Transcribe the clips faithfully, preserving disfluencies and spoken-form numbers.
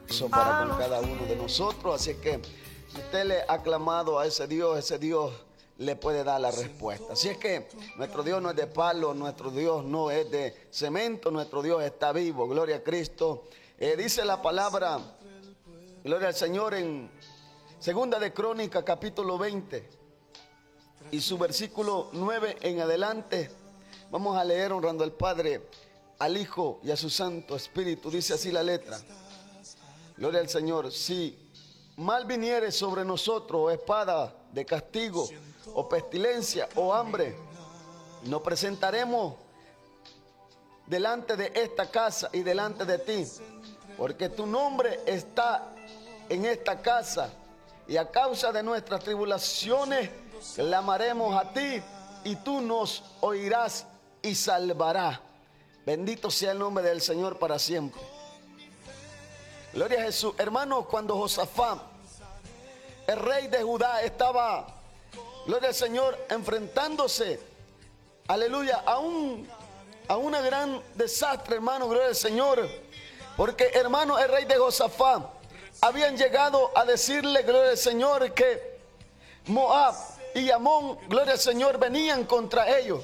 Para con cada uno de nosotros. Así que si usted le ha clamado a ese Dios, ese Dios le puede dar la respuesta. Así es que nuestro Dios no es de palo, nuestro Dios no es de cemento, nuestro Dios está vivo. Gloria a Cristo. Eh, dice la palabra, gloria al Señor, en Segunda de Crónicas, capítulo veinte y su versículo nueve en adelante. Vamos a leer honrando al Padre, al Hijo y a su Santo Espíritu. Dice así la letra. Gloria al Señor. Si mal viniere sobre nosotros, o espada de castigo, o pestilencia, o hambre, nos presentaremos delante de esta casa y delante de ti, porque tu nombre está en esta casa, y a causa de nuestras tribulaciones clamaremos a ti, y tú nos oirás y salvarás. Bendito sea el nombre del Señor para siempre. Gloria a Jesús. Hermanos, cuando Josafat, el rey de Judá, estaba, gloria al Señor, enfrentándose, aleluya, a un, a una gran desastre, hermano, gloria al Señor, porque, hermano, el rey de Josafat habían llegado a decirle, gloria al Señor, que Moab y Amón, gloria al Señor, venían contra ellos.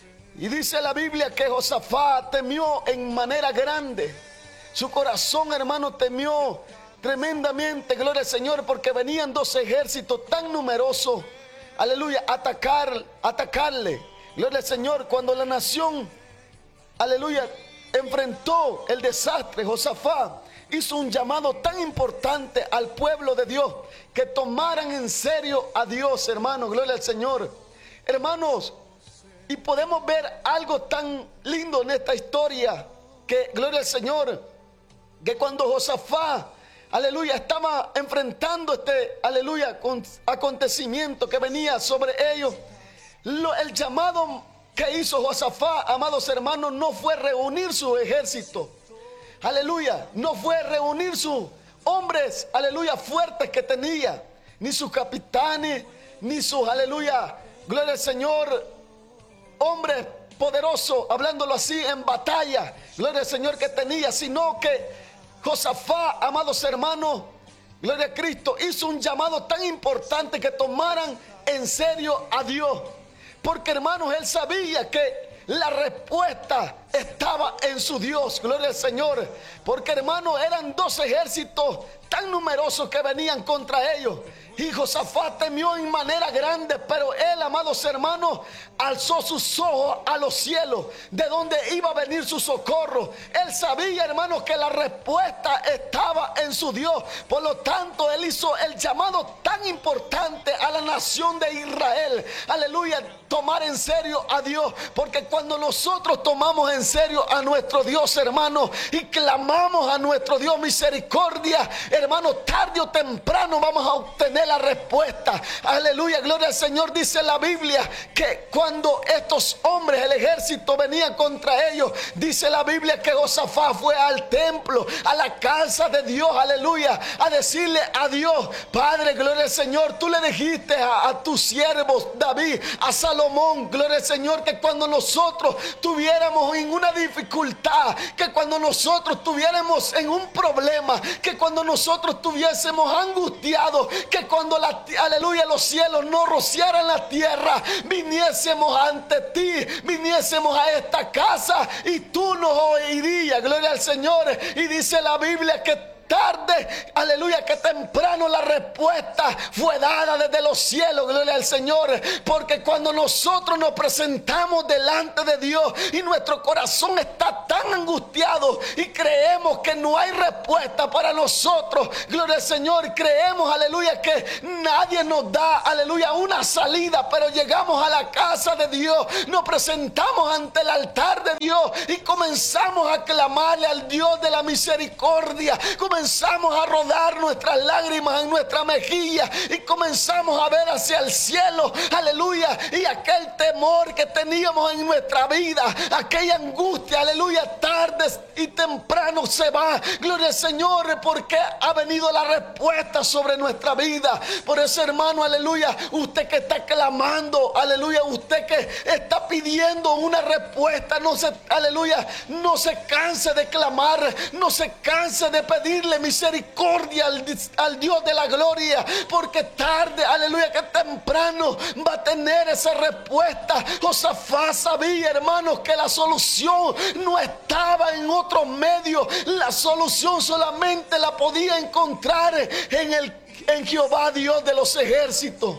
Y dice la Biblia que Josafat temió en manera grande. Su corazón, hermano, temió tremendamente, gloria al Señor, porque venían dos ejércitos tan numerosos, aleluya, a atacar, atacarle, gloria al Señor. Cuando la nación, aleluya, enfrentó el desastre, Josafat hizo un llamado tan importante al pueblo de Dios, que tomaran en serio a Dios, hermano, gloria al Señor. Hermanos, y podemos ver algo tan lindo en esta historia, que, gloria al Señor, que cuando Josafat, aleluya, estaba enfrentando este, aleluya, acontecimiento que venía sobre ellos, lo, el llamado que hizo Josafat, amados hermanos, no fue reunir su ejército, aleluya, no fue reunir sus hombres, aleluya, fuertes que tenía, ni sus capitanes, ni sus, aleluya, gloria al Señor, hombres poderosos, hablándolo así, en batalla, gloria al Señor, que tenía, sino que Josafat, amados hermanos, gloria a Cristo, hizo un llamado tan importante que tomaran en serio a Dios, porque, hermanos, él sabía que la respuesta estaba en su Dios, gloria al Señor, porque, hermanos, eran dos ejércitos tan numerosos que venían contra ellos. Y Josafat temió en manera grande, pero él, amados hermanos, alzó sus ojos a los cielos, de donde iba a venir su socorro. Él sabía, hermanos, que la respuesta estaba en su Dios. Por lo tanto, él hizo el llamado tan importante a la nación de Israel. Aleluya, tomar en serio a Dios. Porque cuando nosotros tomamos en serio a nuestro Dios, hermanos, y clamamos a nuestro Dios misericordia, hermanos, tarde o temprano vamos a obtener la respuesta. Aleluya, gloria al Señor. Dice la Biblia que cuando estos hombres, el ejército, venía contra ellos, dice la Biblia que Josafat fue al templo, a la casa de Dios, aleluya, a decirle a Dios: Padre, gloria al Señor, tú le dijiste a, a tus siervos David, a Salomón, gloria al Señor, que cuando nosotros tuviéramos en una dificultad, que cuando nosotros tuviéramos en un problema, que cuando nosotros estuviésemos angustiados, que cuando la, aleluya, los cielos no rociaran la tierra, viniésemos ante ti, viniésemos a esta casa y tú nos oirías, gloria al Señor. Y dice la Biblia que tarde, aleluya, que temprano la respuesta fue dada desde los cielos, gloria al Señor, porque cuando nosotros nos presentamos delante de Dios y nuestro corazón está tan angustiado y creemos que no hay respuesta para nosotros, gloria al Señor, creemos, aleluya, que nadie nos da, aleluya, una salida, pero llegamos a la casa de Dios, nos presentamos ante el altar de Dios y comenzamos a clamarle al Dios de la misericordia, comenzamos a rodar nuestras lágrimas en nuestro nuestra mejilla y comenzamos a ver hacia el cielo, aleluya, y aquel temor que teníamos en nuestra vida, aquella angustia, aleluya, tarde y temprano se va, gloria al Señor, porque ha venido la respuesta sobre nuestra vida. Por eso, hermano, aleluya, usted que está clamando, aleluya, usted que está pidiendo una respuesta, no se, aleluya, no se canse de clamar, no se canse de pedirle misericordia al, al Dios de la gloria, porque tarde, aleluya, que temprano va a tener esa respuesta. Josafat sabía, hermanos, que la solución no estaba en otros medios, la solución solamente la podía encontrar en el en Jehová, Dios de los ejércitos.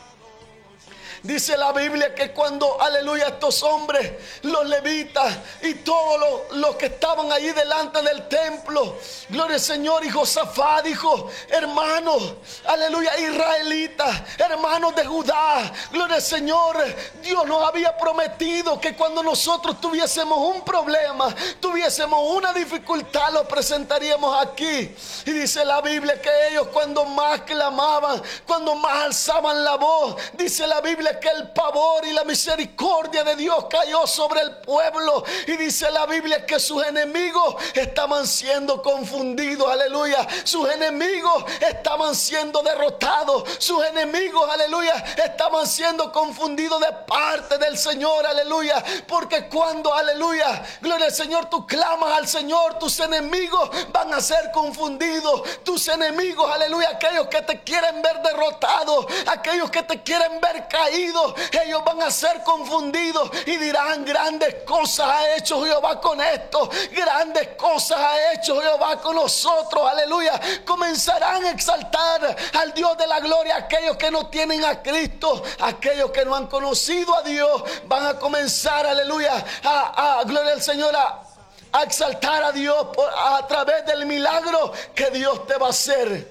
Dice la Biblia que cuando, aleluya, estos hombres, los levitas y todos los, los que estaban allí delante del templo, gloria al Señor, y Josafat dijo: hermanos, aleluya, israelitas, hermanos de Judá, gloria al Señor, Dios nos había prometido que cuando nosotros tuviésemos un problema, tuviésemos una dificultad, lo presentaríamos aquí. Y dice la Biblia que ellos, cuando más clamaban, cuando más alzaban la voz, dice la Biblia que el pavor y la misericordia de Dios cayó sobre el pueblo. Y dice la Biblia que sus enemigos estaban siendo confundidos, aleluya, sus enemigos estaban siendo derrotados, sus enemigos, aleluya, estaban siendo confundidos de parte del Señor, aleluya, porque cuando, aleluya, gloria al Señor, tú clamas al Señor, tus enemigos van a ser confundidos, tus enemigos, aleluya, aquellos que te quieren ver derrotado, aquellos que te quieren ver caído, ellos van a ser confundidos y dirán: grandes cosas ha hecho Jehová con esto, grandes cosas ha hecho Jehová con nosotros, aleluya. Comenzarán a exaltar al Dios de la gloria. Aquellos que no tienen a Cristo, aquellos que no han conocido a Dios, van a comenzar, aleluya, a, a gloria al Señor, a, a exaltar a Dios por, a través del milagro que Dios te va a hacer.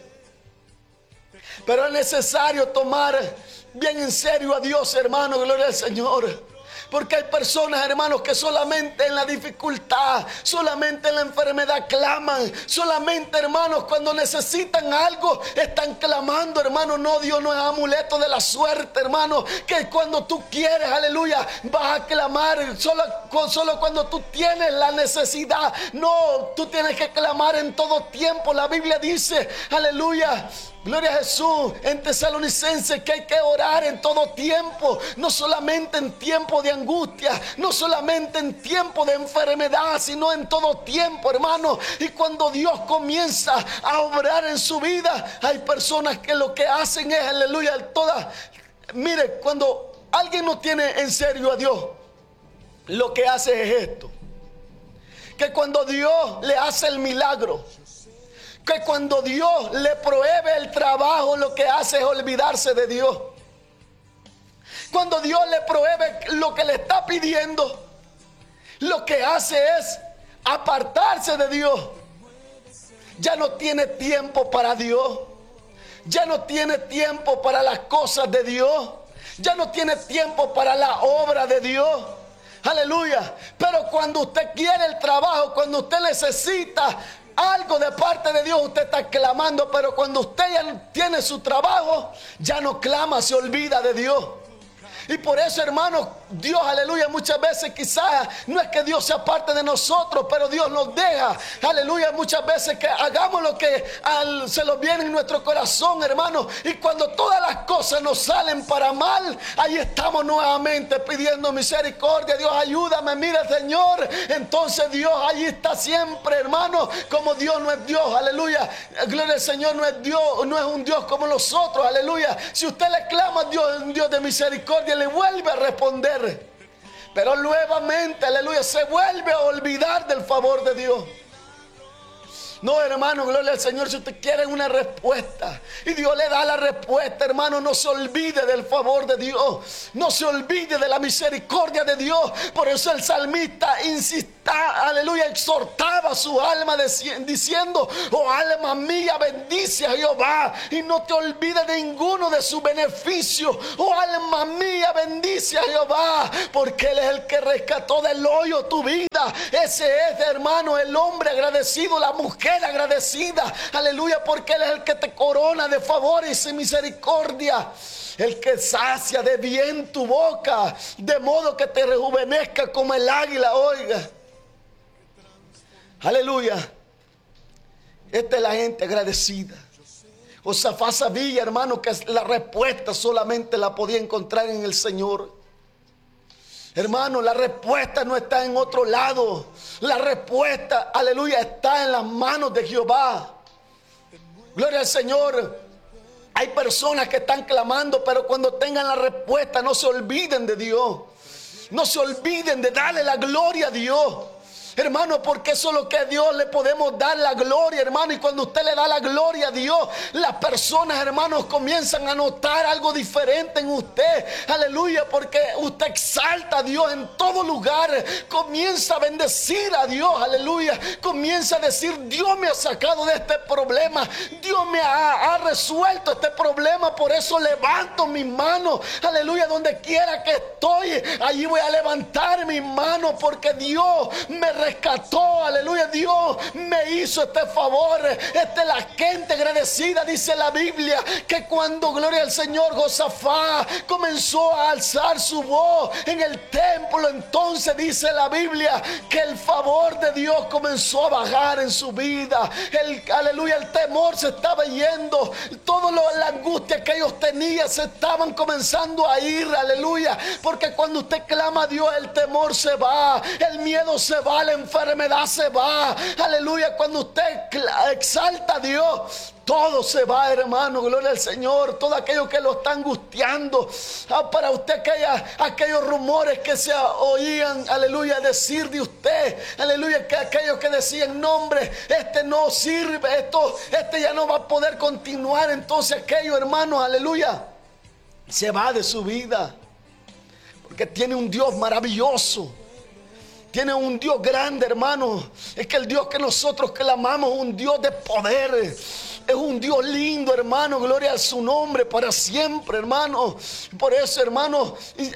Pero es necesario tomar bien en serio a Dios, hermano, gloria al Señor. Porque hay personas, hermanos, que solamente en la dificultad, solamente en la enfermedad claman. Solamente, hermanos, cuando necesitan algo, están clamando, hermano. No, Dios no es amuleto de la suerte, hermano. Que cuando tú quieres, aleluya, vas a clamar. Solo, solo cuando tú tienes la necesidad. No, tú tienes que clamar en todo tiempo. La Biblia dice, aleluya, gloria a Jesús, en Tesalonicenses, que hay que orar en todo tiempo, no solamente en tiempo de angustia, no solamente en tiempo de enfermedad, sino en todo tiempo, hermano. Y cuando Dios comienza a obrar en su vida, hay personas que lo que hacen es, aleluya, todas. Mire, cuando alguien no tiene en serio a Dios, lo que hace es esto: que cuando Dios le hace el milagro, que cuando Dios le provee el trabajo, lo que hace es olvidarse de Dios. Cuando Dios le provee lo que le está pidiendo, lo que hace es apartarse de Dios. Ya no tiene tiempo para Dios. Ya no tiene tiempo para las cosas de Dios. Ya no tiene tiempo para la obra de Dios. Aleluya. Pero cuando usted quiere el trabajo, cuando usted necesita algo de parte de Dios, usted está clamando. Pero cuando usted ya tiene su trabajo, ya no clama, se olvida de Dios. Y por eso, hermanos, Dios, aleluya, muchas veces quizás no es que Dios sea parte de nosotros, pero Dios nos deja, aleluya, muchas veces que hagamos lo que al, se nos viene en nuestro corazón, hermanos. Y cuando todas las cosas nos salen para mal, ahí estamos nuevamente pidiendo misericordia. Dios, ayúdame, mira, Señor. Entonces Dios allí está siempre, hermanos. Como Dios no es Dios, aleluya, gloria al Señor, no es Dios, no es un Dios como nosotros, aleluya. Si usted le clama a Dios, es un Dios de misericordia, le vuelve a responder. Pero nuevamente, aleluya, se vuelve a olvidar del favor de Dios. No, hermano, gloria al Señor. Si usted quiere una respuesta y Dios le da la respuesta, hermano, no se olvide del favor de Dios, no se olvide de la misericordia de Dios. Por eso el salmista insista, aleluya, exhortaba a su alma diciendo: oh alma mía, bendice a Jehová y no te olvides de ninguno de sus beneficios. Oh alma mía, bendice a Jehová, porque Él es el que rescató del hoyo tu vida. agradecida. Ese es, hermano, el hombre agradecido, la mujer agradecida. Aleluya, porque Él es el que te corona de favores y misericordia. El que sacia de bien tu boca, de modo que te rejuvenezca como el águila. Oiga, aleluya. Esta es la gente agradecida. Josafat sabía, hermano, que la respuesta solamente la podía encontrar en el Señor. Hermano, la respuesta no está en otro lado. La respuesta, aleluya, está en las manos de Jehová. Gloria al Señor. Hay personas que están clamando, pero cuando tengan la respuesta no se olviden de Dios. No se olviden de darle la gloria a Dios. Hermano, porque eso es lo que a Dios le podemos dar la gloria, hermano. Y cuando usted le da la gloria a Dios, las personas, hermanos, comienzan a notar algo diferente en usted. Aleluya, porque usted exalta a Dios en todo lugar. Comienza a bendecir a Dios, aleluya. Comienza a decir, Dios me ha sacado de este problema. Dios me ha, ha resuelto este problema. Por eso levanto mis manos, aleluya, donde quiera que estoy. Allí voy a levantar mis manos porque Dios me rescató, aleluya. Dios me hizo este favor. Esta es la gente agradecida. Dice la Biblia que cuando, gloria al Señor, Josafat comenzó a alzar su voz en el templo, entonces dice la Biblia que el favor de Dios comenzó a bajar en su vida. El, aleluya, el temor se estaba yendo. Toda la angustia que ellos tenían se estaban comenzando a ir, aleluya, porque cuando usted clama a Dios, el temor se va, el miedo se va, la enfermedad se va, aleluya. Cuando usted exalta a Dios, todo se va, hermano, gloria al Señor. Todo aquello que lo está angustiando, ah, para usted aquella, aquellos rumores que se oían, aleluya, decir de usted, aleluya, que aquellos que decían, no hombre, este no sirve, esto, este ya no va a poder continuar. Entonces aquello, hermano, aleluya, se va de su vida, porque tiene un Dios maravilloso. Tiene un Dios grande, hermano. Es que el Dios que nosotros clamamos es un Dios de poder. Es un Dios lindo, hermano. Gloria a su nombre para siempre, hermano. Por eso, hermano,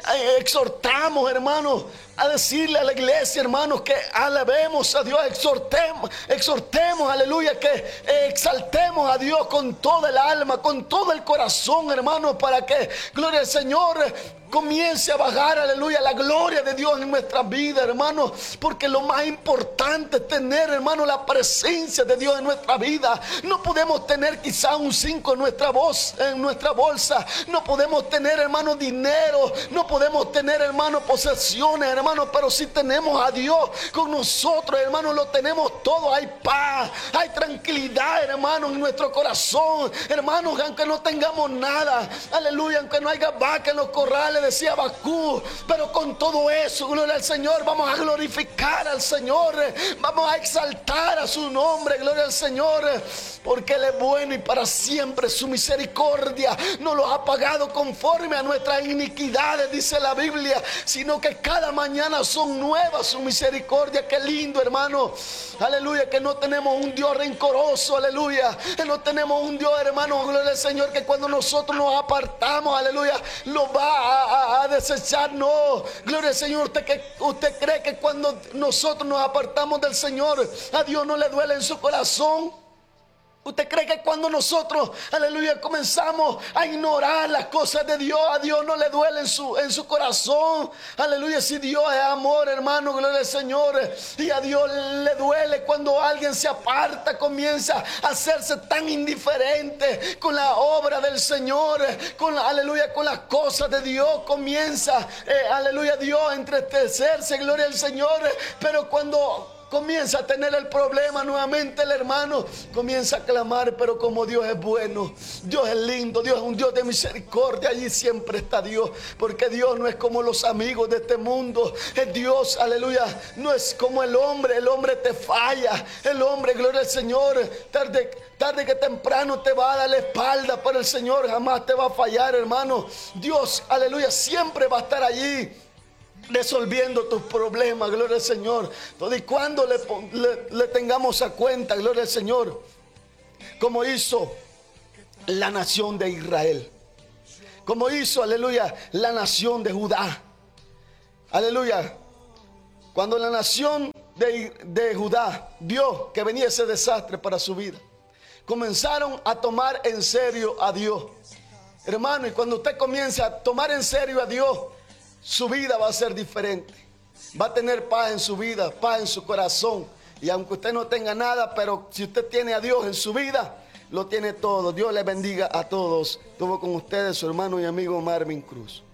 exhortamos, hermano, a decirle a la iglesia, hermanos, que alabemos a Dios, exhortemos, exhortemos, aleluya, que exaltemos a Dios con toda el alma, con todo el corazón, hermano, para que, gloria al Señor, comience a bajar, aleluya, la gloria de Dios en nuestra vida, hermano, porque lo más importante es tener, hermano, la presencia de Dios en nuestra vida. No podemos tener quizá un cinco en nuestra voz, en nuestra bolsa, no podemos tener, hermano, dinero, no podemos tener, hermano, posesiones, hermano, pero si tenemos a Dios con nosotros, hermano, lo tenemos todo. Hay paz, hay tranquilidad, hermano, en nuestro corazón, hermanos, aunque no tengamos nada, aleluya, aunque no haya vaca en los corrales, decía Habacuc, pero con todo eso, gloria al Señor, vamos a glorificar al Señor, vamos a exaltar a su nombre, gloria al Señor, porque Él es bueno y para siempre su misericordia no los ha pagado conforme a nuestras iniquidades, dice la Biblia, sino que cada mañana son nuevas su misericordia. Qué lindo, hermano, aleluya, que no tenemos un Dios rencoroso, aleluya, que no tenemos un Dios, hermano, gloria al Señor, que cuando nosotros nos apartamos, aleluya, lo va a, a, a desechar. No, gloria al Señor. Usted, que, usted cree que cuando nosotros nos apartamos del Señor, a Dios no le duele en su corazón. ¿Usted cree que cuando nosotros, aleluya, comenzamos a ignorar las cosas de Dios, a Dios no le duele en su, en su corazón? Aleluya, si Dios es amor, hermano, gloria al Señor. Y a Dios le duele cuando alguien se aparta, comienza a hacerse tan indiferente con la obra del Señor, con la, aleluya, con las cosas de Dios. Comienza, eh, aleluya, Dios a entristecerse, gloria al Señor. Pero cuando comienza a tener el problema nuevamente, el hermano comienza a clamar, pero como Dios es bueno, Dios es lindo, Dios es un Dios de misericordia, allí siempre está Dios, porque Dios no es como los amigos de este mundo, es Dios, aleluya, no es como el hombre, el hombre te falla, el hombre, gloria al Señor, tarde, tarde que temprano te va a dar la espalda, pero el Señor jamás te va a fallar, hermano. Dios, aleluya, siempre va a estar allí resolviendo tus problemas, gloria al Señor. Todo y cuando le, le, le tengamos a cuenta, gloria al Señor, como hizo la nación de Israel, como hizo, aleluya, la nación de Judá, aleluya. Cuando la nación de, de Judá vio que venía ese desastre para su vida, comenzaron a tomar en serio a Dios. Hermano, y cuando usted comienza a tomar en serio a Dios, su vida va a ser diferente. Va a tener paz en su vida, paz en su corazón. Y aunque usted no tenga nada, pero si usted tiene a Dios en su vida, lo tiene todo. Dios le bendiga a todos. Estuvo con ustedes su hermano y amigo Marvin Cruz.